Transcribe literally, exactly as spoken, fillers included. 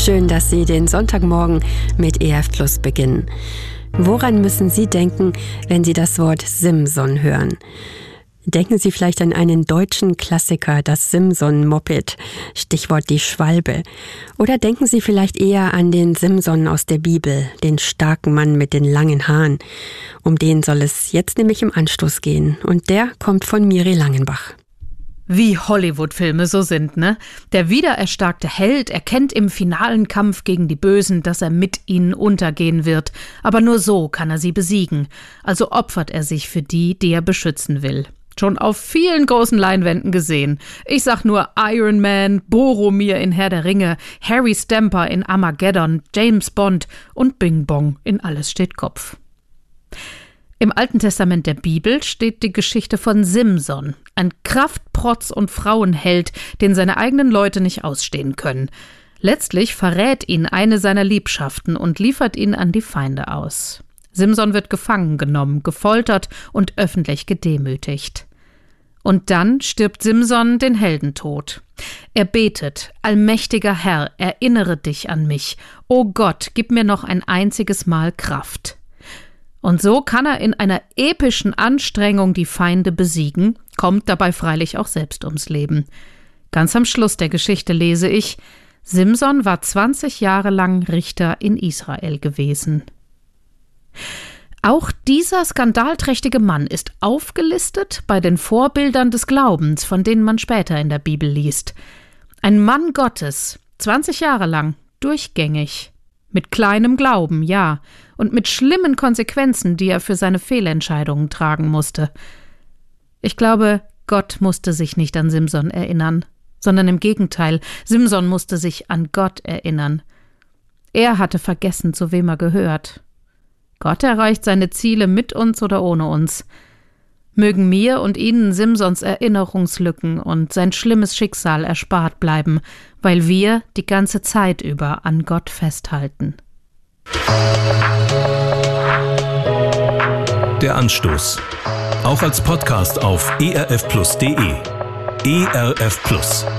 Schön, dass Sie den Sonntagmorgen mit E F Plus beginnen. Woran müssen Sie denken, wenn Sie das Wort Simson hören? Denken Sie vielleicht an einen deutschen Klassiker, das Simson-Moped, Stichwort die Schwalbe. Oder denken Sie vielleicht eher an den Simson aus der Bibel, den starken Mann mit den langen Haaren. Um den soll es jetzt nämlich im Anstoß gehen. Und der kommt von Miri Langenbach. Wie Hollywood-Filme so sind, ne? Der wiedererstarkte Held erkennt im finalen Kampf gegen die Bösen, dass er mit ihnen untergehen wird. Aber nur so kann er sie besiegen. Also opfert er sich für die, die er beschützen will. Schon auf vielen großen Leinwänden gesehen. Ich sag nur Iron Man, Boromir in Herr der Ringe, Harry Stamper in Armageddon, James Bond und Bing Bong in Alles steht Kopf. Im Alten Testament der Bibel steht die Geschichte von Simson, ein Kraftprotz und Frauenheld, den seine eigenen Leute nicht ausstehen können. Letztlich verrät ihn eine seiner Liebschaften und liefert ihn an die Feinde aus. Simson wird gefangen genommen, gefoltert und öffentlich gedemütigt. Und dann stirbt Simson den Heldentod. Er betet: Allmächtiger Herr, erinnere dich an mich. O Gott, gib mir noch ein einziges Mal Kraft. Und so kann er in einer epischen Anstrengung die Feinde besiegen, kommt dabei freilich auch selbst ums Leben. Ganz am Schluss der Geschichte lese ich: Simson war zwanzig Jahre lang Richter in Israel gewesen. Auch dieser skandalträchtige Mann ist aufgelistet bei den Vorbildern des Glaubens, von denen man später in der Bibel liest. Ein Mann Gottes, zwanzig Jahre lang, durchgängig. Mit kleinem Glauben, ja, und mit schlimmen Konsequenzen, die er für seine Fehlentscheidungen tragen musste. Ich glaube, Gott musste sich nicht an Simson erinnern, sondern im Gegenteil, Simson musste sich an Gott erinnern. Er hatte vergessen, zu wem er gehört. Gott erreicht seine Ziele mit uns oder ohne uns. Mögen mir und Ihnen Simsons Erinnerungslücken und sein schlimmes Schicksal erspart bleiben, weil wir die ganze Zeit über an Gott festhalten. Der Anstoß. Auch als Podcast auf e r f plus punkt d e. E R F Plus.